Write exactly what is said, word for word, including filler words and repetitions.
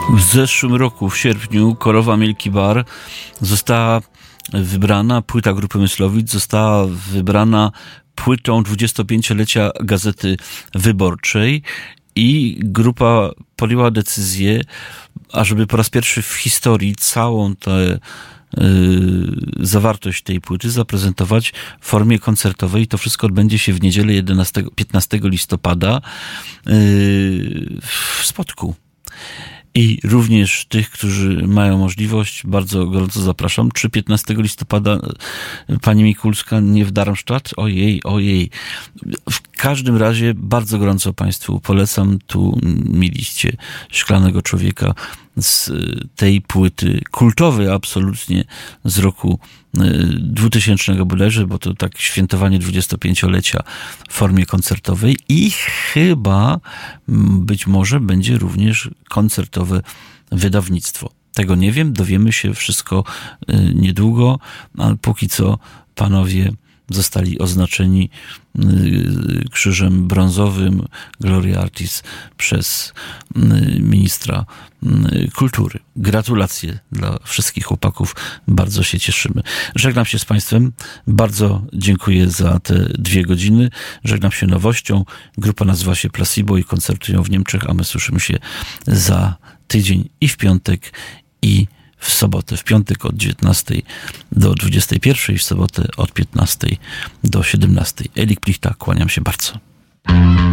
W zeszłym roku, w sierpniu, Korowa Milky Bar została wybrana, płyta Grupy Myslowic została wybrana płytą dwudziestopięciolecia Gazety Wyborczej i grupa podjęła decyzję, ażeby po raz pierwszy w historii całą tę Yy, zawartość tej płyty zaprezentować w formie koncertowej. To wszystko odbędzie się w niedzielę jedenastego, piętnastego listopada yy, w Spodku. I również tych, którzy mają możliwość, bardzo gorąco zapraszam. Czy piętnastego listopada pani Mikulska nie w Darmstadt? Ojej, ojej. W każdym razie bardzo gorąco państwu polecam. Tu mieliście Szklanego Człowieka z tej płyty kultowej absolutnie z roku dwutysięcznego bodajże, bo to tak świętowanie dwudziestopięciolecia w formie koncertowej i chyba być może będzie również koncertowe wydawnictwo. Tego nie wiem, dowiemy się wszystko niedługo, ale póki co panowie zostali oznaczeni krzyżem brązowym Gloria Artis przez ministra kultury. Gratulacje dla wszystkich chłopaków. Bardzo się cieszymy. Żegnam się z państwem. Bardzo dziękuję za te dwie godziny. Żegnam się nowością. Grupa nazywa się Placebo i koncertują w Niemczech, a my słyszymy się za tydzień i w piątek, i w sobotę. W piątek od dziewiętnastej do dwudziestej pierwszej, w sobotę od piętnastej do siedemnastej. Elik Plichta, kłaniam się bardzo.